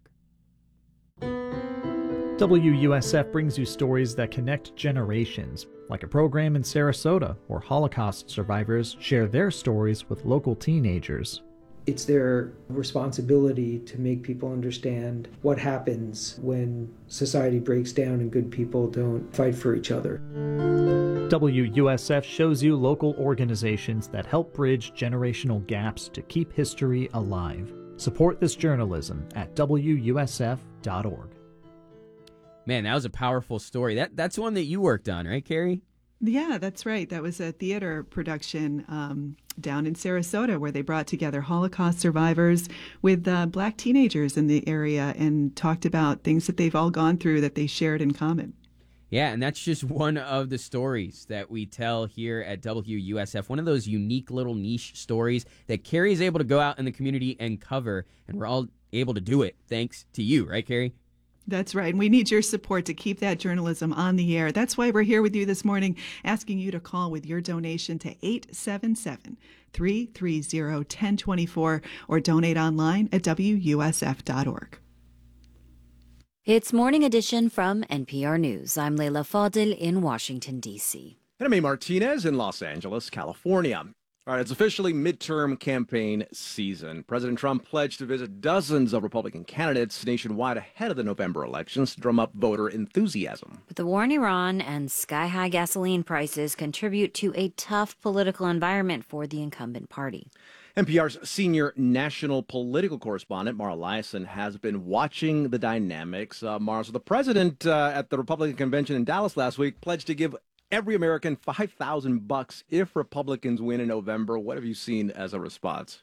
W U S F brings you stories that connect generations, like a program in Sarasota where Holocaust survivors share their stories with local teenagers. It's their responsibility to make people understand what happens when society breaks down and good people don't fight for each other. W U S F shows you local organizations that help bridge generational gaps to keep history alive. Support this journalism at W U S F dot org. Man, that was a powerful story. That That's one that you worked on, right, Carrie? Yeah, that's right. That was a theater production um, down in Sarasota where they brought together Holocaust survivors with uh, black teenagers in the area and talked about things that they've all gone through that they shared in common. Yeah, and that's just one of the stories that we tell here at W U S F. One of those unique little niche stories that Carrie is able to go out in the community and cover, and we're all able to do it thanks to you, right, Carrie? That's right. And we need your support to keep that journalism on the air. That's why we're here with you this morning, asking you to call with your donation to eight seven seven, three three zero, one zero two four or donate online at W U S F dot org. It's Morning Edition from N P R News. I'm Leila Fadil in Washington, D C. And I'm A. Martinez in Los Angeles, California. All right, it's officially midterm campaign season. President Trump pledged to visit dozens of Republican candidates nationwide ahead of the November elections to drum up voter enthusiasm. But the war in Iran and sky-high gasoline prices contribute to a tough political environment for the incumbent party. N P R's senior national political correspondent, Mara Liasson, has been watching the dynamics. Uh, Mara, so the president uh, at the Republican convention in Dallas last week pledged to give every American five thousand bucks if Republicans win in November. What have you seen as a response?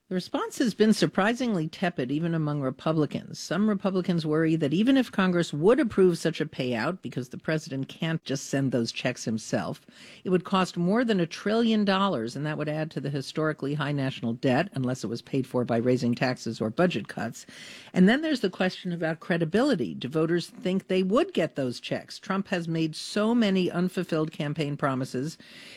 The response has been surprisingly tepid, even among Republicans. Some Republicans worry that even if Congress would approve such a payout, because the president can't just send those checks himself, it would cost more than a trillion dollars, and that would add to the historically high national debt, unless it was paid for by raising taxes or budget cuts. And then there's the question about credibility. Do voters think they would get those checks? Trump has made so many unfulfilled campaign promises.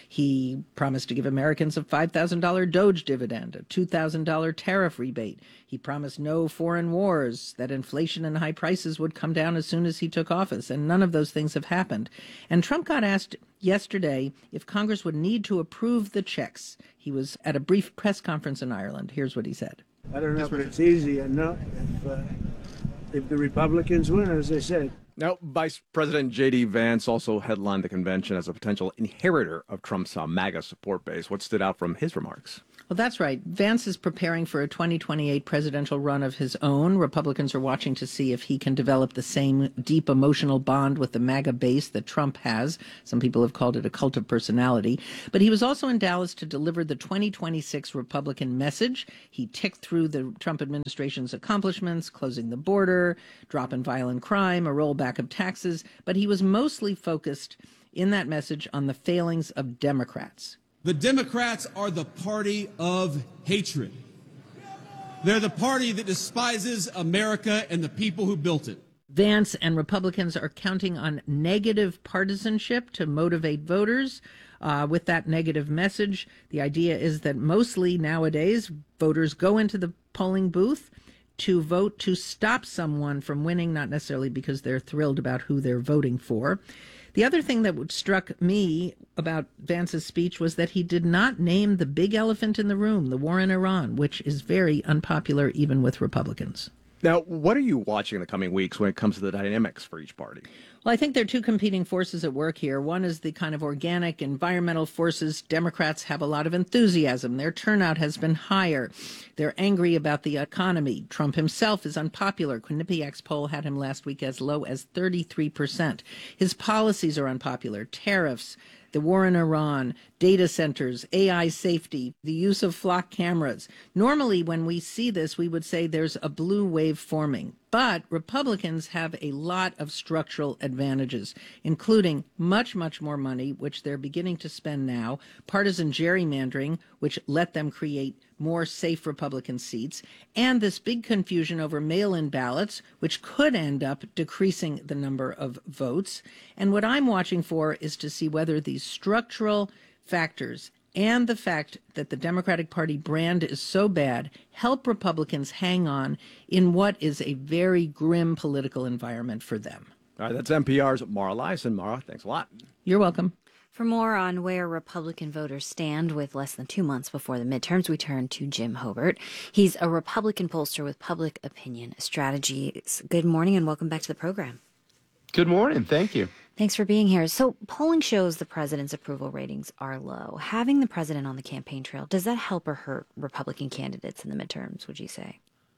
He promised to give Americans a five thousand dollars Doge dividend, a two thousand dollars tariff rebate. He promised no foreign wars, that inflation and high prices would come down as soon as he took office, and none of those things have happened. And Trump got asked yesterday if Congress would need to approve the checks. He was at a brief press conference in Ireland. Here's what he said. I don't know if it's easy enough if, uh, if the Republicans win, as I said. Now, Vice President J D. Vance also headlined the convention as a potential inheritor of Trump's uh, MAGA support base. What stood out from his remarks? Well, that's right. Vance is preparing for a twenty twenty-eight presidential run of his own. Republicans are watching to see if he can develop the same deep emotional bond with the MAGA base that Trump has. Some people have called it a cult of personality. But he was also in Dallas to deliver the twenty twenty-six Republican message. He ticked through the Trump administration's accomplishments, closing the border, dropping violent crime, a rollback of taxes. But he was mostly focused in that message on the failings of Democrats. The Democrats are the party of hatred. They're the party that despises America and the people who built it. Vance and Republicans are counting on negative partisanship to motivate voters uh, with that negative message. The idea is that mostly nowadays voters go into the polling booth to vote to stop someone from winning, not necessarily because they're thrilled about who they're voting for. The other thing that struck me about Vance's speech was that he did not name the big elephant in the room, the war in Iran, which is very unpopular even with Republicans. Now, what are you watching in the coming weeks when it comes to the dynamics for each party? Well, I think there are two competing forces at work here. One is the kind of organic environmental forces. Democrats have a lot of enthusiasm. Their turnout has been higher. They're angry about the economy. Trump himself is unpopular. Quinnipiac's poll had him last week as low as thirty-three percent. His policies are unpopular. Tariffs, the war in Iran, data centers, A I safety, the use of flock cameras. Normally, when we see this, we would say there's a blue wave forming. But Republicans have a lot of structural advantages, including much, much more money, which they're beginning to spend now, partisan gerrymandering, which let them create more safe Republican seats, and this big confusion over mail-in ballots, which could end up decreasing the number of votes. And what I'm watching for is to see whether these structural factors and the fact that the Democratic Party brand is so bad help Republicans hang on in what is a very grim political environment for them. All right, that's N P R's Mara Liasson. Mara, thanks a lot. You're welcome. For more on where Republican voters stand with less than two months before the midterms, we turn to Jim Hobert. He's a Republican pollster with Public Opinion Strategies. Good morning and welcome back to the program. Good morning. Thank you. Thanks for being here. So polling shows the president's approval ratings are low. Having the president on the campaign trail, does that help or hurt Republican candidates in the midterms, would you say?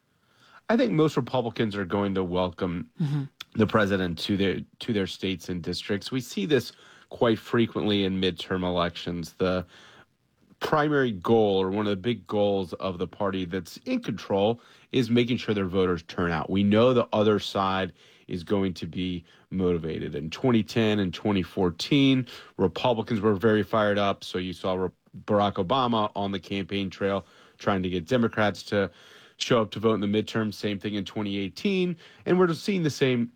I think most Republicans are going to welcome mm-hmm. the president to their to their states and districts. We see this quite frequently in midterm elections. The primary goal, or one of the big goals of the party that's in control, is making sure their voters turn out. We know the other side is going to be motivated. In twenty ten and twenty fourteen, Republicans were very fired up. So you saw Barack Obama on the campaign trail trying to get Democrats to show up to vote in the midterm. Same thing in twenty eighteen. And we're just seeing the same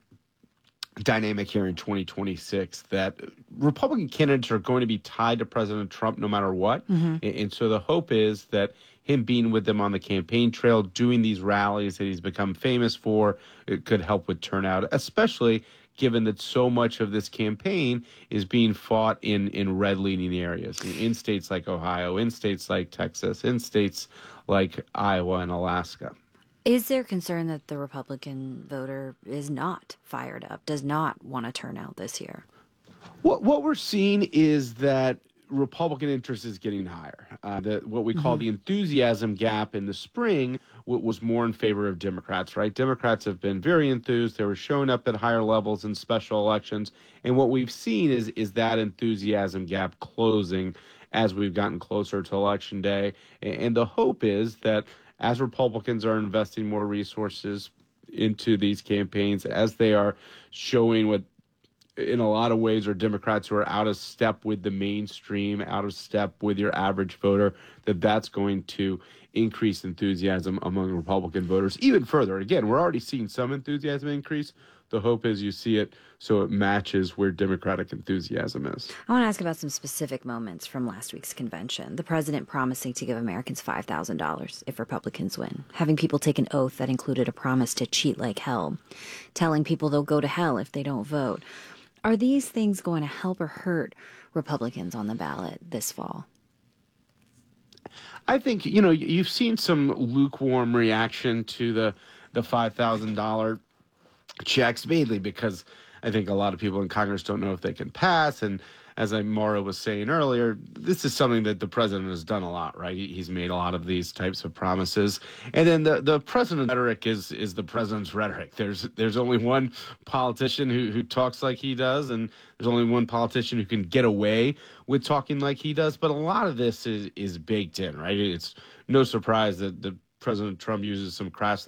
dynamic here in twenty twenty-six, that Republican candidates are going to be tied to President Trump no matter what. Mm-hmm. And, and so the hope is that him being with them on the campaign trail, doing these rallies that he's become famous for, it could help with turnout, especially given that so much of this campaign is being fought in, in red-leaning areas, in, in states like Ohio, in states like Texas, in states like Iowa and Alaska. Is there concern that the Republican voter is not fired up, does not want to turn out this year? What what we're seeing is that Republican interest is getting higher. Uh, the, what we call mm-hmm. the enthusiasm gap in the spring w- was more in favor of Democrats, right? Democrats have been very enthused. They were showing up at higher levels in special elections. And what we've seen is, is that enthusiasm gap closing as we've gotten closer to Election Day. And, and the hope is that as Republicans are investing more resources into these campaigns, as they are showing what in a lot of ways are Democrats who are out of step with the mainstream, out of step with your average voter, that that's going to increase enthusiasm among Republican voters even further. Again, we're already seeing some enthusiasm increase. The hope is you see it so it matches where Democratic enthusiasm is. I want to ask about some specific moments from last week's convention. The president promising to give Americans five thousand dollars if Republicans win, having people take an oath that included a promise to cheat like hell, telling people they'll go to hell if they don't vote. Are these things going to help or hurt Republicans on the ballot this fall? I think, you know, you've seen some lukewarm reaction to the, the five thousand dollars checks, mainly because I think a lot of people in Congress don't know if they can pass. And as I, Maura was saying earlier, this is something that the president has done a lot, right? He's made a lot of these types of promises. And then the, the president's rhetoric is is the president's rhetoric. There's there's only one politician who, who talks like he does, and there's only one politician who can get away with talking like he does. But a lot of this is, is baked in, right? It's no surprise that the President Trump uses some crass